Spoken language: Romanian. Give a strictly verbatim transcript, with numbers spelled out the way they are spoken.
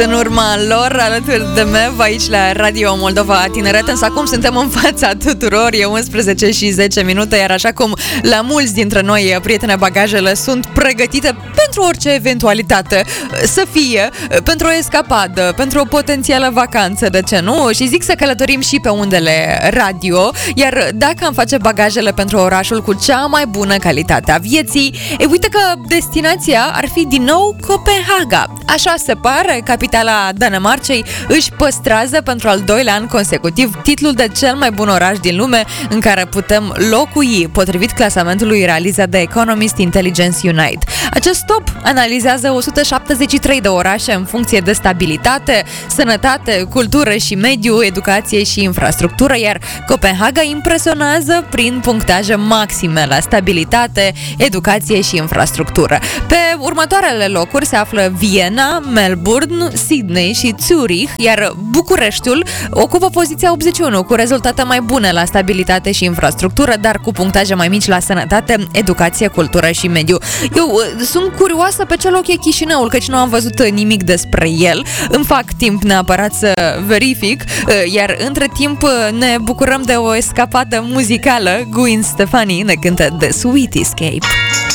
în urma lor alături de Mev aici la Radio Moldova Tineret, însă acum suntem în fața tuturor, e unsprezece și zece minute, iar așa cum la mulți dintre noi, prietene, bagajele sunt pregătite pentru orice eventualitate să fie, pentru o escapadă, pentru o potențială vacanță, de ce nu? Și zic să călătorim și pe undele radio, iar dacă am face bagajele pentru orașul cu cea mai bună calitate a vieții, e uite că destinația ar fi din nou Copenhaga. Așa se pare, capitala Danemarcei își păstrează pentru al doilea an consecutiv titlul de cel mai bun oraș din lume în care putem locui, potrivit clasamentului realizat de Economist Intelligence Unite. Acest top analizează o sută șaptezeci și trei de orașe în funcție de stabilitate, sănătate, cultură și mediu, educație și infrastructură, iar Copenhaga impresionează prin punctaje maxime la stabilitate, educație și infrastructură. Pe următoarele locuri se află Viena, Melbourne, Sydney și Zurich, iar Bucureștiul ocupă poziția optzeci și unu cu rezultate mai bune la stabilitate și infrastructură, dar cu punctaje mai mici la sănătate, educație, cultură și mediu. Eu uh, sunt curioasă pe ce loc e Chișinăul, căci nu am văzut nimic despre el. Îmi fac timp neapărat să verific, uh, iar între timp uh, ne bucurăm de o escapadă muzicală. Gwen Stefani ne cântă The Sweet Escape.